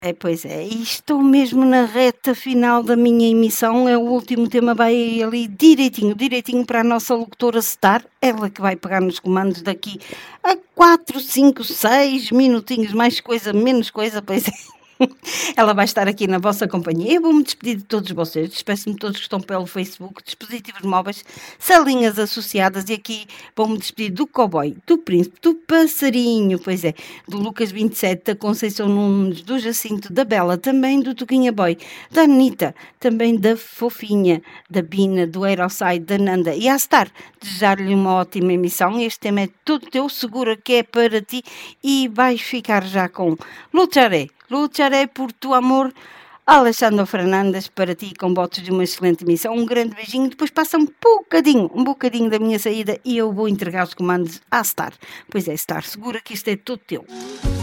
Pois é, e estou mesmo na reta final da minha emissão, é o último tema, vai ali direitinho, direitinho para a nossa locutora Star, ela que vai pegar nos comandos daqui a 4, 5, 6 minutinhos, mais coisa, menos coisa, pois é. Ela vai estar aqui na vossa companhia. Eu vou-me despedir de todos vocês. Despeço-me de todos que estão pelo Facebook, dispositivos móveis, salinhas associadas. E aqui vou-me despedir do cowboy, do príncipe, do passarinho, pois é, do Lucas 27, da Conceição Nunes, do Jacinto, da Bela, também do Tuguinha Boy, da Anitta, também da Fofinha, da Bina, do Aeroside, da Nanda e a Star. Desejar-lhe uma ótima emissão. Este tema é todo teu, segura que é para ti e vais ficar já com Lucharé por tu amor. Alexandre Fernandes, para ti com votos de uma excelente emissão. Um grande beijinho. Depois passa um bocadinho da minha saída e eu vou entregar os comandos à Star. Pois é, Star, segura que isto é todo teu.